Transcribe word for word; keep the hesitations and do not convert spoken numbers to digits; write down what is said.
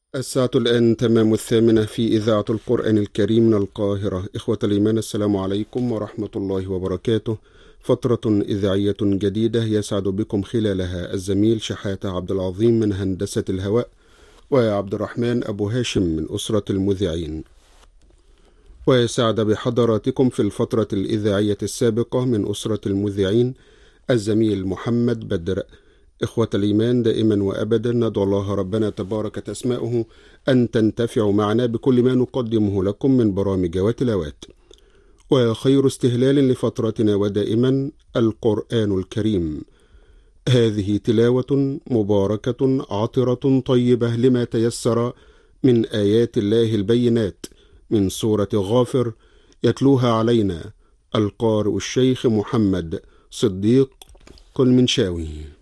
الساعة الآن تمام الثامنة في إذاعة القرآن الكريم من القاهرة. إخوة الإيمان، السلام عليكم ورحمة الله وبركاته. فترة إذاعية جديدة يسعد بكم خلالها الزميل شحاتة عبد العظيم من هندسة الهواء، وعبد الرحمن أبو هاشم من أسرة المذيعين. ويسعد بحضراتكم في الفترة الإذاعية السابقة من أسرة المذيعين الزميل محمد بدر. إخوة الإيمان، دائما وأبدا ندعو الله ربنا تبارك اسماؤه أن تنتفعوا معنا بكل ما نقدمه لكم من برامج وتلاوات، وخير استهلال لفترتنا ودائما القرآن الكريم. هذه تلاوة مباركة عطرة طيبة لما تيسر من آيات الله البينات من سورة غافر، يتلوها علينا القارئ الشيخ محمد صديق المنشاوي.